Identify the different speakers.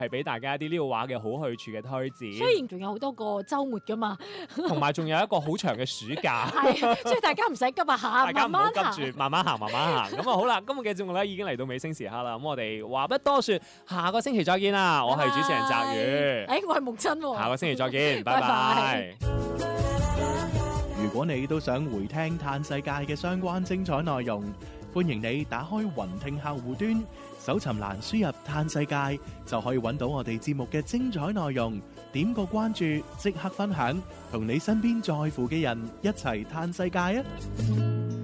Speaker 1: 係俾大家一啲呢個話嘅好去處嘅推薦。
Speaker 2: 雖然仲有好多個週末噶嘛，
Speaker 1: 同埋仲有一個好長嘅暑假，
Speaker 2: 係，所以大家唔使急啊嚇，
Speaker 1: 大家唔好
Speaker 2: 慢慢
Speaker 1: 急住，慢慢行，慢慢行。咁啊好啦，今日嘅節目咧已經嚟到尾聲時刻啦。咁我哋話不多說，下個星期再見啦。我係主持人澤宇，
Speaker 2: 誒，我係木真喎。
Speaker 1: 下個星期再見，拜拜。
Speaker 3: 如果你都想回聽嘆世界嘅相關精彩內容，歡迎你打開雲聽客戶端，搜尋欄輸入嘆世界，就可以揾到我哋節目嘅精彩內容。點個關注，即刻分享，同你身邊在乎嘅人一齊嘆世界啊！